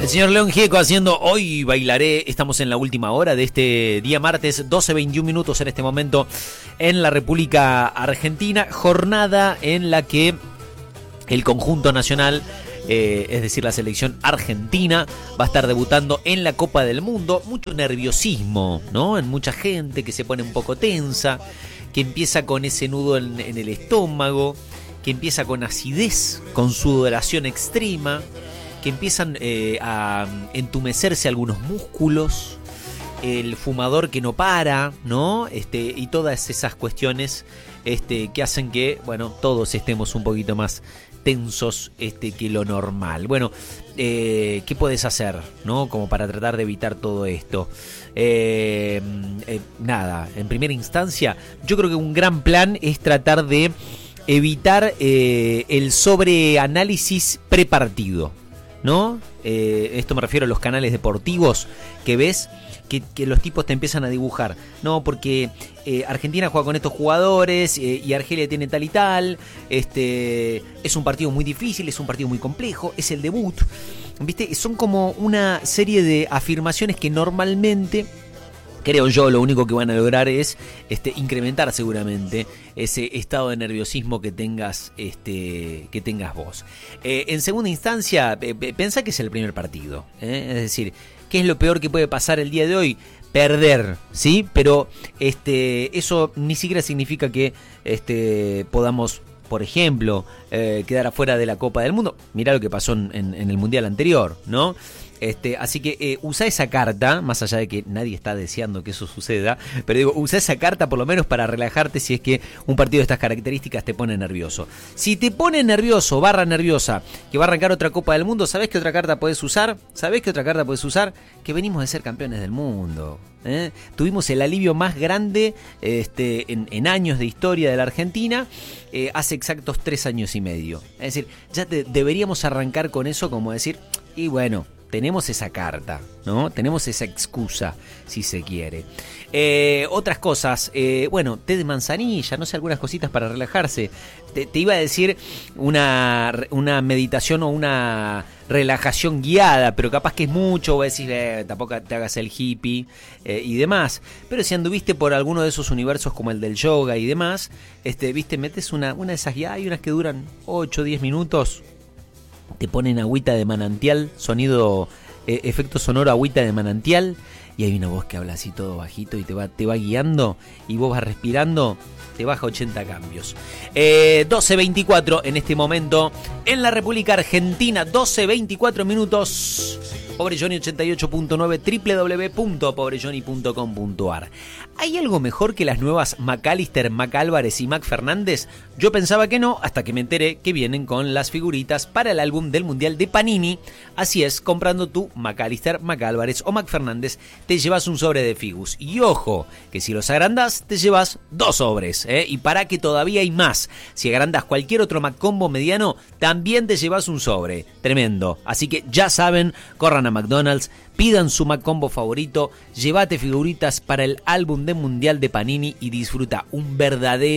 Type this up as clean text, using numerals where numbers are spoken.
El señor León Gieco haciendo Hoy Bailaré. Estamos en la última hora de este día martes, 12:21 minutos en este momento en la República Argentina. Jornada en la que el conjunto nacional, es decir, la selección argentina, va a estar debutando en la Copa del Mundo. Mucho nerviosismo, ¿no? En mucha gente que se pone un poco tensa, que empieza con ese nudo en el estómago, que empieza con acidez, con sudoración extrema, que empiezan a entumecerse algunos músculos, el fumador que no para, ¿no? Y todas esas cuestiones que hacen que, bueno, todos estemos un poquito más tensos que lo normal. Bueno, ¿qué puedes hacer, no? Como para tratar de evitar todo esto. Nada, en primera instancia, yo creo que un gran plan es tratar de evitar el sobreanálisis prepartido, ¿no? Esto me refiero a los canales deportivos que ves que los tipos te empiezan a dibujar. No, porque Argentina juega con estos jugadores y Argelia tiene tal y tal. Es un partido muy difícil, es un partido muy complejo, es el debut. ¿Viste? Son como una serie de afirmaciones que normalmente, creo yo, lo único que van a lograr es incrementar seguramente ese estado de nerviosismo que tengas vos. En segunda instancia, pensá que es el primer partido. Es decir, ¿qué es lo peor que puede pasar el día de hoy? Perder, ¿sí? Pero eso ni siquiera significa que podamos, por ejemplo, quedar afuera de la Copa del Mundo. Mirá lo que pasó en el Mundial anterior, ¿no? Así que usa esa carta, más allá de que nadie está deseando que eso suceda, pero digo, usa esa carta por lo menos para relajarte si es que un partido de estas características te pone nervioso. Si te pone nervioso, barra nerviosa, que va a arrancar otra Copa del Mundo, ¿sabés qué otra carta podés usar? ¿Sabés qué otra carta podés usar? Que venimos de ser campeones del mundo. Tuvimos el alivio más grande en años de historia de la Argentina, hace exactos 3 años y medio. Es decir, ya deberíamos arrancar con eso, como decir, y bueno, tenemos esa carta, ¿no? Tenemos esa excusa, si se quiere. Otras cosas, bueno, té de manzanilla, no sé, algunas cositas para relajarse. Te iba a decir una meditación o una relajación guiada, pero capaz que es mucho, voy a decir, tampoco te hagas el hippie y demás. Pero si anduviste por alguno de esos universos como el del yoga y demás, viste, metes una de esas guiadas, hay unas que duran 8 o 10 minutos. Te ponen agüita de manantial, sonido, efecto sonoro, agüita de manantial, y hay una voz que habla así todo bajito y te va guiando, y vos vas respirando, te baja 80 cambios. 12:24 en este momento en la República Argentina, 12:24 minutos. Pobre Johnny 88.9, www.pobrejohnny.com.ar. ¿Hay algo mejor que las nuevas McAllister, McAlvarez y McFernández? Yo pensaba que no, hasta que me enteré que vienen con las figuritas para el álbum del Mundial de Panini. Así es, comprando tu McAllister, McAlvarez o McFernández, te llevas un sobre de figus. Y ojo, que si los agrandás, te llevas 2 sobres. Y para que todavía hay más. Si agrandás cualquier otro McCombo mediano, también te llevas un sobre. Tremendo. Así que ya saben, corran a McDonald's, pidan su McCombo favorito, llévate figuritas para el álbum de Mundial de Panini y disfruta un verdadero